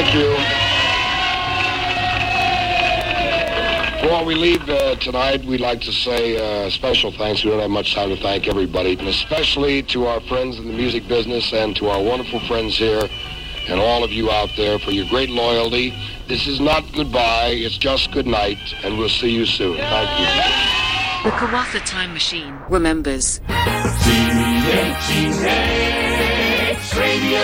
Thank you. Before we leave tonight, we'd like to say special thanks. We don't have much time to thank everybody, and especially to our friends in the music business and to our wonderful friends here and all of you out there for your great loyalty. This is not goodbye, it's just good night, and we'll see you soon. Thank you. The Karatha Time Machine remembers. Radio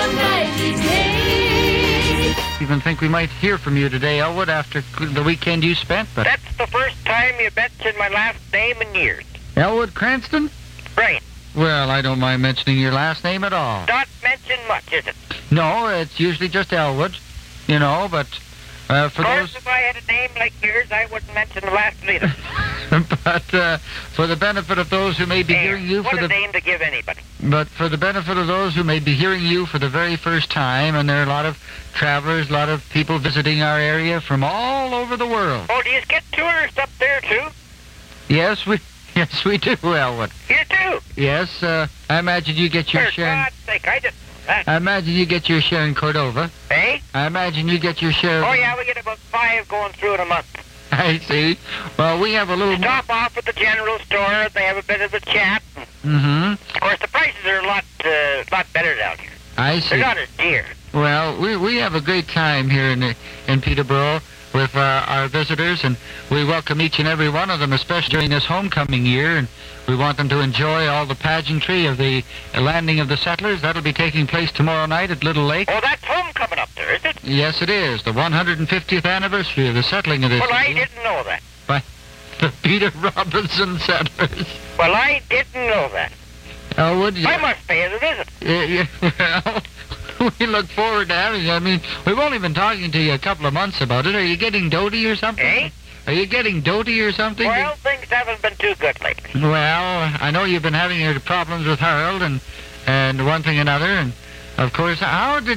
98. Even think we might hear from you today, Elwood, after the weekend you spent. But that's the first time you mentioned my last name in years. Elwood Cranston? Right. Well, I don't mind mentioning your last name at all. Not mentioned much, is it? No, it's usually just Elwood, you know, but for of course, those... if I had a name like yours, I wouldn't mention the last either. But for the benefit of those who may be hearing you what a name to give anybody. But for the benefit of those who may be hearing you for the very first time, and there are a lot of travelers, a lot of people visiting our area from all over the world. Oh, do you get tourists up there, too? Yes, we do, Elwood. You do? Yes, I imagine you get your share... For God's sake, I imagine you get your share in Cordova. Eh? I imagine you get your share... Oh, yeah, we get about 5 going through in a month. I see. Well, we have a little... Stop off at the general store, they have a bit of a chat. Mm-hmm. Of course, the prices are a lot better down here. I see. They're not as dear. Well, we have a great time here in Peterborough with our visitors, and we welcome each and every one of them, especially during this homecoming year, and we want them to enjoy all the pageantry of the landing of the settlers. That'll be taking place tomorrow night at Little Lake. Oh, that's homecoming up there, is it? Yes, it is. The 150th anniversary of the settling of this Well, city. I didn't know that. By the Peter Robinson settlers. Well, I didn't know that. Oh, would you? I must pay it a visit. Well, we look forward to having you. I mean, we've only been talking to you a couple of months about it. Are you getting doty or something? Eh? Are you getting doty or something? Well, things haven't been too good lately. Well, I know you've been having your problems with Harold and one thing and another, and of course, how did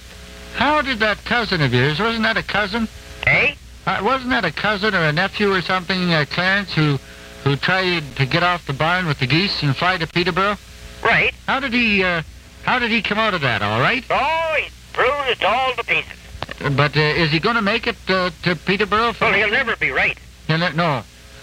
that cousin of yours, wasn't that a cousin? Eh? Wasn't that a cousin or a nephew or something, Clarence, who tried to get off the barn with the geese and fly to Peterborough? Right. How did he come out of that, all right? Oh, he's bruised all to pieces. But is he going to make it to Peterborough? Well, he'll never be right. No. No,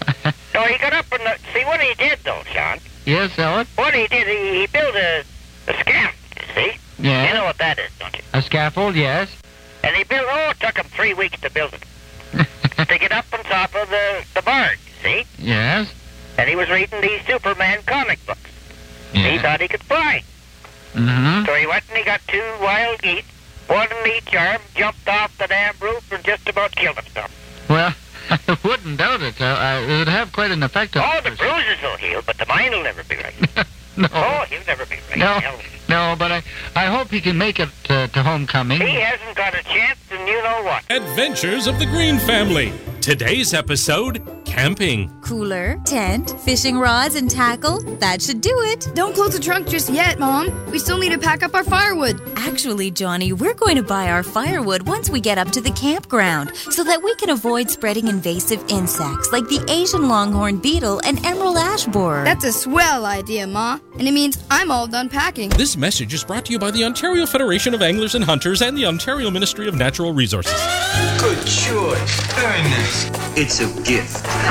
he got up and... see, what he did, though, Sean? Yes, Ellen? What he did, he built a scaffold, you see? Yeah. You know what that is, don't you? A scaffold, yes. And he built... oh, it took him 3 weeks to build it. To get up on top of the barn, see? Yes. And he was reading these Superman comic books. Yeah. He thought he could fly. Mm-hmm. So he went and he got 2 wild geese, one in each arm, jumped off the damn roof and just about killed himself. Well, I wouldn't doubt it. It would have quite an effect on the bruises will heal, but the mind will never be right. No. Oh, he'll never be right. No, but I hope he can make it to homecoming. He hasn't got a chance, and you know what? Adventures of the Green Family. Today's episode, camping. Cooler, tent, fishing rods, and tackle. That should do it. Don't close the trunk just yet, Mom. We still need to pack up our firewood. Actually, Johnny, we're going to buy our firewood once we get up to the campground so that we can avoid spreading invasive insects like the Asian longhorn beetle and emerald ash borer. That's a swell idea, Ma. And it means I'm all done packing. This message is brought to you by the Ontario Federation of Anglers and Hunters and the Ontario Ministry of Natural Resources. Good choice. Very nice. It's a gift.